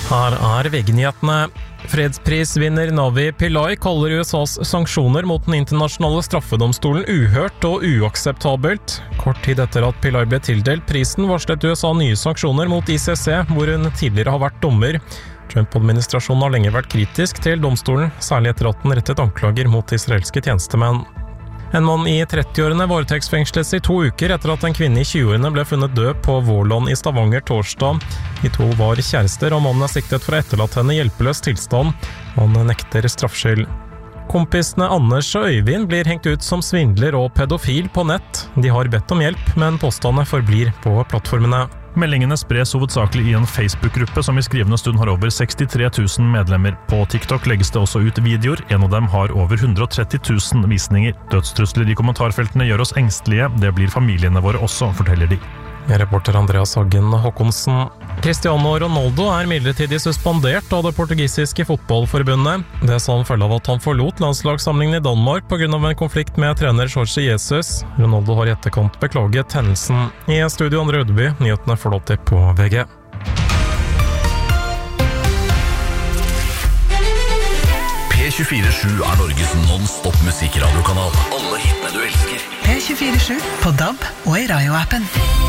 Her VG-nyhetene. Fredsprisvinner Navi Pillay kaller USAs sanksjoner mot den internasjonale straffedomstolen uhørt og uakseptabelt. Kort tid etter at Pillay ble tildelt prisen, varslet USA nye sanksjoner mot ICC, hvor hun tidligere har vært dommer. Trump-administrasjonen har lenge vært kritisk til domstolen, særlig etter at den rettet anklager mot israelske tjenestemenn. En mann i 30-årene varetektsfengsles i 2 uker etter at en kvinne i 20-årene ble funnet død på Vårland i Stavanger torsdag. De 2 var kjærester, og mannen er siktet for å etterlate henne i hjelpeløs tilstand. Han nekter straffskyld. Kompisene Anders og Øyvind blir hengt ut som svindler og pedofil på nett. De har bedt om hjelp, men påstandene forblir på plattformene. Meldingene spres hovedsakelig i en Facebook-gruppe som i skrivende stund har over 63 000 medlemmer. På TikTok legges det også ut videoer, en av dem har over 130 000 visninger. Dødstrusler i kommentarfeltene gjør oss engstelige, det blir familiene våre også, forteller de. Reporter Andreas Hagen Håkonsen. Cristiano Ronaldo er midlertidig suspendert av det portugisiske fotballforbundet. Det sa han følge av at han forlot landslagssamlingen i Danmark på grunn av en konflikt med trener Jorge Jesus. Ronaldo har i etterkant beklaget hendelsen. I studio Andre Rødeby, nyhetene får du på VG. P24/7 er Norges non-stop musikradiokanal. Alle hitene du elsker. P24/7 på DAB og i Radio-appen.